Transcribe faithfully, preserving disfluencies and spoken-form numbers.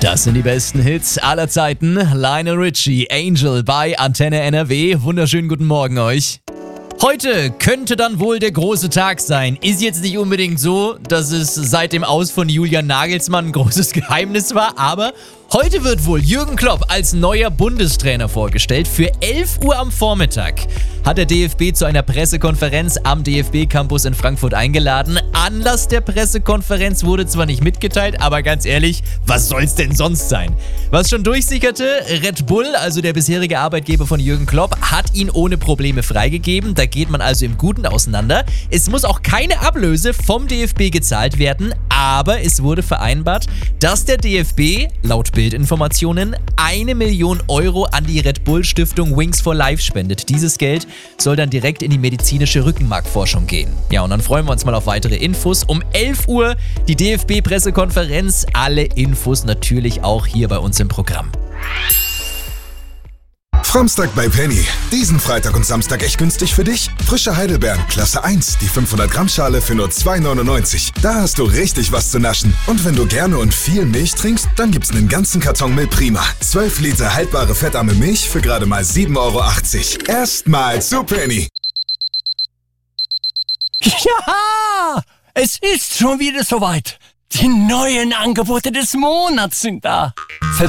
Das sind die besten Hits aller Zeiten. Lionel Richie, Angel bei Antenne N R W. Wunderschönen guten Morgen euch. Heute könnte dann wohl der große Tag sein. Ist jetzt nicht unbedingt so, dass es seit dem Aus von Julian Nagelsmann ein großes Geheimnis war, aber heute wird wohl Jürgen Klopp als neuer Bundestrainer vorgestellt. Für elf Uhr am Vormittag hat der D F B zu einer Pressekonferenz am D F B-Campus in Frankfurt eingeladen. Anlass der Pressekonferenz wurde zwar nicht mitgeteilt, aber ganz ehrlich, was soll's denn sonst sein? Was schon durchsickerte, Red Bull, also der bisherige Arbeitgeber von Jürgen Klopp, hat ihn ohne Probleme freigegeben. Da geht man also im Guten auseinander. Es muss auch keine Ablöse vom D F B gezahlt werden, aber es wurde vereinbart, dass der D F B laut Bildinformationen eine Million Euro an die Red Bull Stiftung Wings for Life spendet. Dieses Geld soll dann direkt in die medizinische Rückenmarkforschung gehen. Ja, und dann freuen wir uns mal auf weitere Infos. Um elf Uhr die D F B-Pressekonferenz. Alle Infos natürlich auch hier bei uns im Programm. Framstag bei Penny. Diesen Freitag und Samstag echt günstig für dich. Frische Heidelbeeren, Klasse eins, die fünfhundert Gramm Schale für nur zwei neunundneunzig. Da hast du richtig was zu naschen. Und wenn du gerne und viel Milch trinkst, dann gibt's einen ganzen Karton Milprima. zwölf Liter haltbare fettarme Milch für gerade mal sieben Euro achtzig. Erstmal zu Penny. Ja, es ist schon wieder soweit. Die neuen Angebote des Monats sind da.